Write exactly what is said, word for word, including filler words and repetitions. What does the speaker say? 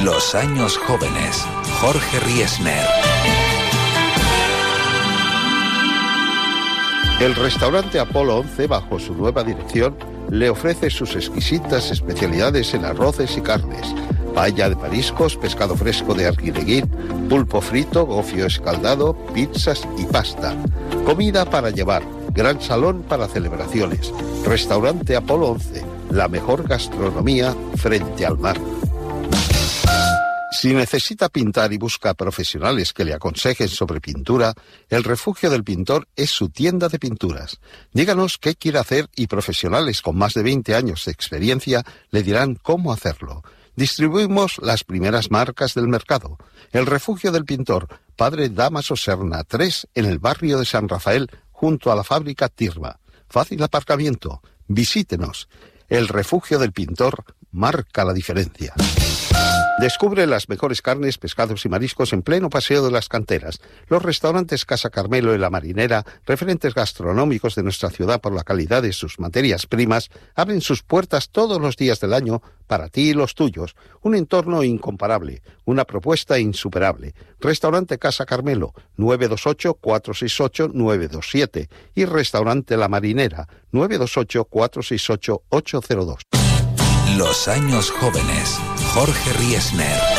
Los años jóvenes. Jorge Riesner. El restaurante Apolo once, bajo su nueva dirección, le ofrece sus exquisitas especialidades en arroces y carnes, paella de mariscos, pescado fresco de Arguineguín, pulpo frito, gofio escaldado, pizzas y pasta. Comida para llevar, gran salón para celebraciones. Restaurante Apolo once, la mejor gastronomía frente al mar. Si necesita pintar y busca profesionales que le aconsejen sobre pintura, el Refugio del Pintor es su tienda de pinturas. Díganos qué quiere hacer y profesionales con más de veinte años de experiencia le dirán cómo hacerlo. Distribuimos las primeras marcas del mercado. El Refugio del Pintor, Padre Dámaso Serna tres, en el barrio de San Rafael, junto a la fábrica Tirma. Fácil aparcamiento. Visítenos. El Refugio del Pintor marca la diferencia. Descubre las mejores carnes, pescados y mariscos en pleno Paseo de las Canteras. Los restaurantes Casa Carmelo y La Marinera, referentes gastronómicos de nuestra ciudad por la calidad de sus materias primas, abren sus puertas todos los días del año para ti y los tuyos. Un entorno incomparable, una propuesta insuperable. Restaurante Casa Carmelo, nueve dos ocho, cuatro seis ocho, nueve dos siete. Y Restaurante La Marinera, nueve dos ocho, cuatro seis ocho, ocho cero dos. Los años jóvenes. Jorge Riesner.